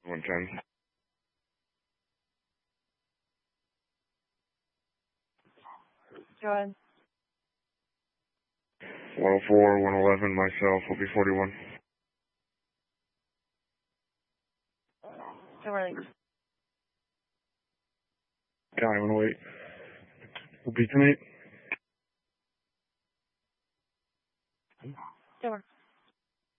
110. Go ahead. 104, 111, myself, will be 41. Don't worry. Guy, 108. Will be 10-8. Don't worry.